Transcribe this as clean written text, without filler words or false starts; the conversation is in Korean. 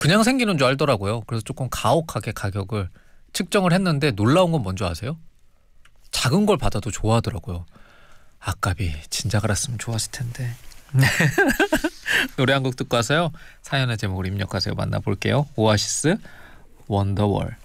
그냥 생기는 줄 알더라고요. 그래서 조금 가혹하게 가격을 측정을 했는데 놀라운 건 뭔지 아세요? 작은 걸 받아도 좋아하더라고요. 아깝이 진작 알았으면 좋았을 텐데. 노래 한 곡 듣고 와서요. 사연의 제목을 입력하세요. 만나볼게요. 오아시스 원더월.